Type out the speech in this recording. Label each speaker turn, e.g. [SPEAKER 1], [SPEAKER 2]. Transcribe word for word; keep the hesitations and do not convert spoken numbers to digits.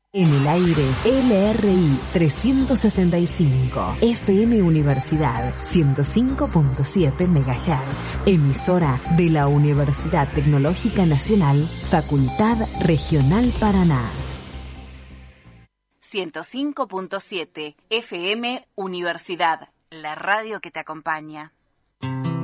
[SPEAKER 1] En el aire, L R I trescientos sesenta y cinco, F M Universidad ciento cinco punto siete megahertz, emisora de la Universidad Tecnológica Nacional, Facultad Regional Paraná.
[SPEAKER 2] ciento cinco punto siete, F M Universidad, la radio que te acompaña.